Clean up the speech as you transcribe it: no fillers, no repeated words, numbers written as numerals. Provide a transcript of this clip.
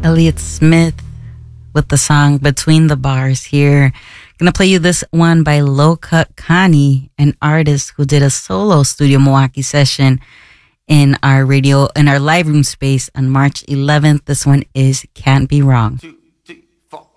Elliott Smith with the song Between the Bars here. Gonna play you this one by Low Cut Connie, an artist who did a solo Studio Milwaukee session in our live room space on March 11th. This one is Can't Be Wrong. 2, 3, 4.